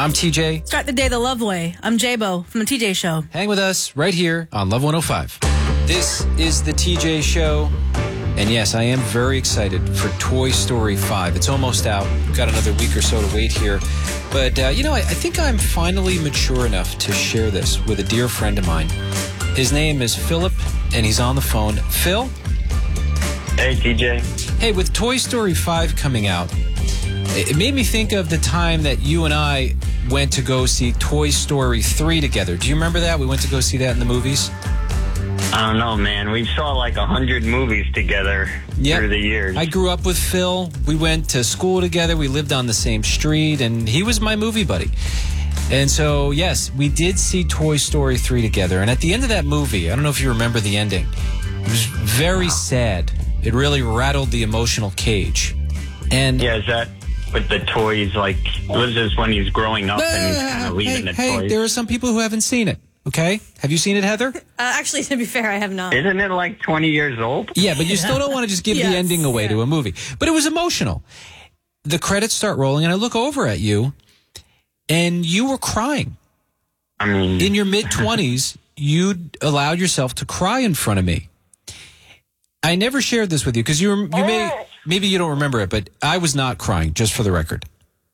I'm TJ. Start the day the love way. I'm J-Bo from the TJ Show. Hang with us right here on Love 105. This is the TJ Show. And yes, I am very excited for Toy Story 5. It's almost out. We've got another week or so to wait here. But, I think I'm finally mature enough to share this with a dear friend of mine. His name is Philip, and he's on the phone. Phil? Hey, TJ. Hey, with Toy Story 5 coming out, it made me think of the time that you and I went to go see Toy Story 3 together. Do you remember that? We went to go see that in the movies. I don't know, man. We saw like 100 movies together through the years. I grew up with Phil. We went to school together. We lived on the same street, and he was my movie buddy. And so, yes, we did see Toy Story 3 together. And at the end of that movie, I don't know if you remember the ending, it was very sad. It really rattled the emotional cage. And yeah, is that with the toys? Like, was this when he's growing up and he's kind of leaving the toys? There are some people who haven't seen it. Okay? Have you seen it, Heather? Actually, to be fair, I have not. Isn't it like 20 years old? Yeah, but you still don't want to just give the ending away to a movie. But it was emotional. The credits start rolling, and I look over at you, and you were crying. I mean, in your mid-20s, you allowed yourself to cry in front of me. I never shared this with you because maybe you don't remember it, but I was not crying, just for the record.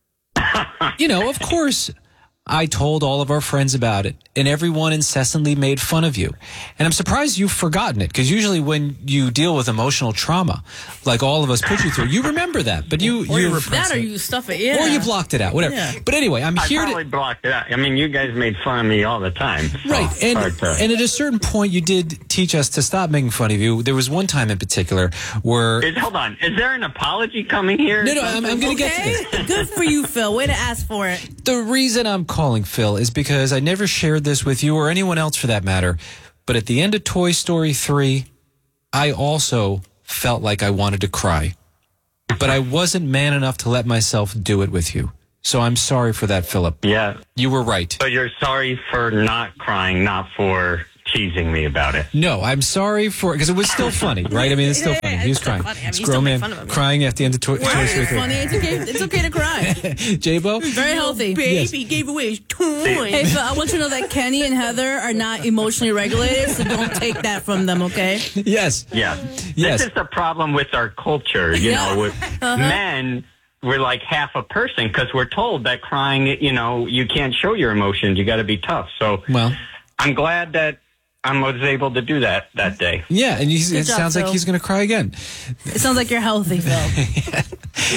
Of course, I told all of our friends about it, and everyone incessantly made fun of you. And I'm surprised you've forgotten it, because usually when you deal with emotional trauma, like all of us put you through, you remember that, but you repress it. Or you stuff it, or you blocked it out, whatever. Yeah. But anyway, I probably blocked it out. I mean, you guys made fun of me all the time. So right, and at a certain point, you did teach us to stop making fun of you. There was one time in particular where... Hold on, is there an apology coming here? No, I'm going to get to this. Good for you, Phil. Way to ask for it. The reason I'm calling Phil is because I never shared this with you or anyone else for that matter, but at the end of Toy Story 3, I also felt like I wanted to cry. But I wasn't man enough to let myself do it with you. So I'm sorry for that, Philip. Yeah. You were right. So you're sorry for not crying, not for teasing me about it. No, I'm sorry for... Because it was still funny, right? I mean, it's still funny. He was crying. It's grown man crying at the end of Toy Story 3. Funny. It's okay to cry. J-Bo? Very healthy. Baby gave away his toy. Hey, Phil, I want you to know that Kenny and Heather are not emotionally regulated, so don't take that from them, okay? Yes. Yeah. Yes. This is the problem with our culture, with men... We're like half a person because we're told that crying, you can't show your emotions. You got to be tough. So I'm glad that I was able to do that day. Yeah, and it sounds like he's going to cry again. It sounds like you're healthy, Phil.